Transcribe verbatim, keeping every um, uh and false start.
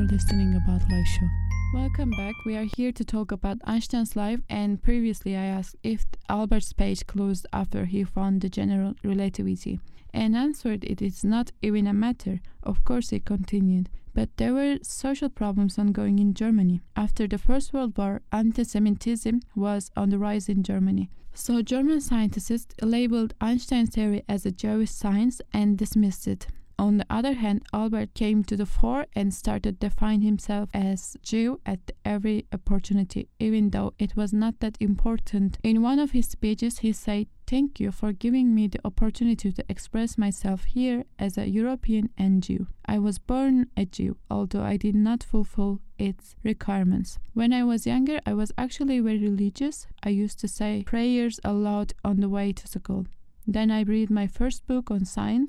listening About Life show. Welcome back. We are here to talk about Einstein's life, and previously I asked if Albert's page closed after he found the general relativity, and answered it is not even a matter. Of course, he continued. But there were social problems ongoing in Germany. After the First World War, anti-Semitism was on the rise in Germany. So German scientists labeled Einstein's theory as a Jewish science and dismissed it. On the other hand, Albert came to the fore and started defining himself as Jew at every opportunity, even though it was not that important. In one of his speeches, he said, "Thank you for giving me the opportunity to express myself here as a European and Jew. I was born a Jew, although I did not fulfill its requirements. When I was younger, I was actually very religious. I used to say prayers aloud on the way to school. Then I read my first book on science,